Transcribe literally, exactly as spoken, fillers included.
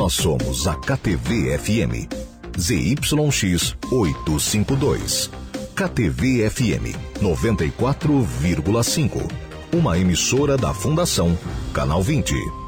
Nós somos a K T V F M, Z Y X oitocentos e cinquenta e dois. K T V F M noventa e quatro vírgula cinco. Uma emissora da Fundação Canal vinte.